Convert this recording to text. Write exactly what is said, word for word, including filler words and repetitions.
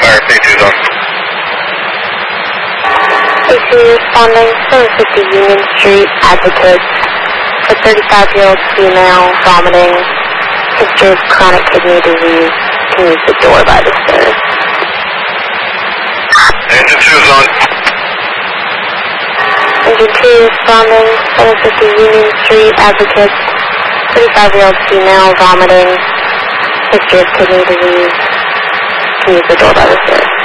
Fire, P two zone. A two responding, seven fifty Union Street, Advocate. A thirty-five-year-old female vomiting, history of chronic kidney disease. Can use the door by the stairs. Engine two is on. Engine two responding, seven fifty Union Street, Advocate. thirty-five-year-old female vomiting, history of kidney disease. Can use the door by the stairs.